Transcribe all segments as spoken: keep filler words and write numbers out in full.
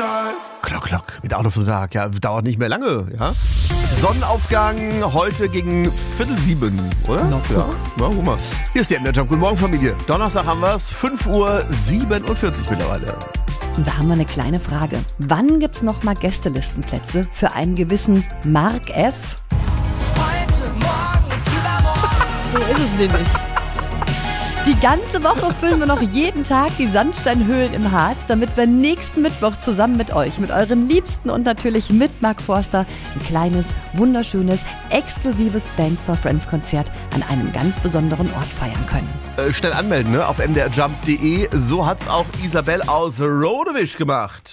Klock, klock, mit Out of the Dark. Ja, dauert nicht mehr lange, ja. Sonnenaufgang heute gegen Viertel sieben, oder? No, ja, na, guck mal. Hier ist die M D R Jump. Guten Morgen, Familie. Donnerstag haben wir es, fünf Uhr siebenundvierzig mittlerweile. Und da haben wir eine kleine Frage. Wann gibt's noch mal Gästelistenplätze für einen gewissen Mark F? Heute, morgen und übermorgen. So ist es nämlich. Die ganze Woche füllen wir noch jeden Tag die Sandsteinhöhlen im Harz, damit wir nächsten Mittwoch zusammen mit euch, mit euren Liebsten und natürlich mit Mark Forster ein kleines, wunderschönes, exklusives Bands for Friends Konzert an einem ganz besonderen Ort feiern können. Äh, schnell anmelden, ne? Auf m d r jump punkt d e. So hat's auch Isabel aus Rodewisch gemacht.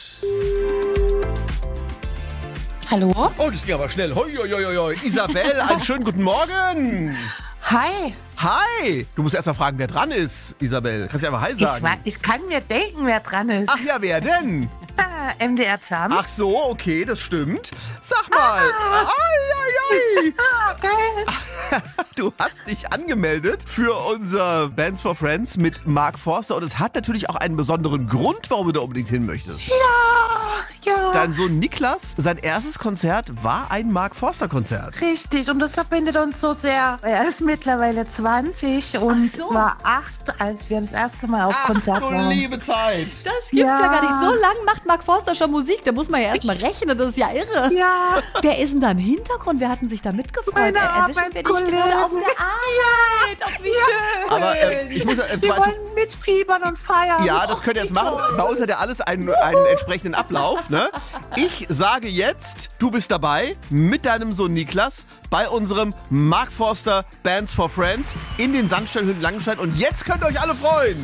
Hallo? Oh, das ging aber schnell. Hoi, hoi, hoi, hoi. Isabel, einen schönen guten Morgen. Hi. Hi. Du musst erst mal fragen, wer dran ist, Isabel. Kannst du einfach Hi Ich, sagen? wa- ich kann mir denken, wer dran ist. Ach ja, wer denn? Ah, M D R Jump. Ach so, okay, das stimmt. Sag mal. Ah. Ai, ai, ai. Ah, geil. Du hast dich angemeldet für unser Bands for Friends mit Mark Forster und es hat natürlich auch einen besonderen Grund, warum du da unbedingt hin möchtest. Ja, ja. Dein Sohn Niklas, sein erstes Konzert war ein Mark Forster Konzert. Richtig, und das verbindet uns so sehr. Er ist mittlerweile zwanzig und Ach so. war acht, als wir das erste Mal auf Ach Konzert du waren. liebe Zeit. Das gibt's ja. Ja. gar nicht. So lang macht Mark Forster schon Musik. Da muss man ja erstmal rechnen. Das ist ja irre. Ja, Wer ist denn da im Hintergrund? Wer hat denn sich da mitgefreut? meine Er- erwischen wir dich Arbeitskollegen. gerade auf der Arbeit. Ach, wie schön. Aber äh, ich muss äh, Wir wollen mitfiebern und feiern. ja, das könnt ihr jetzt machen. Bei uns hat ja alles einen, einen entsprechenden Ablauf. Ne? Ich sage jetzt, du bist dabei mit deinem Sohn Niklas bei unserem Mark Forster Bands for Friends in den Sandsteinhöhlen Langenstein. Und jetzt könnt ihr euch alle freuen.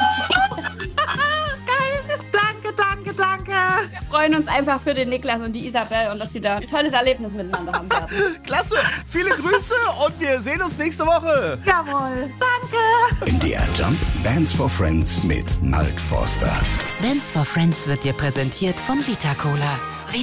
Geil. Danke, danke, danke. Wir freuen uns einfach für den Niklas und die Isabel und dass sie da ein tolles Erlebnis miteinander haben werden. Klasse. Viele Grüße und wir sehen uns nächste Woche. Jawohl. Danke. M D R Jump Bands for Friends mit Mark Forster. Bands for Friends wird dir präsentiert von Vita Cola.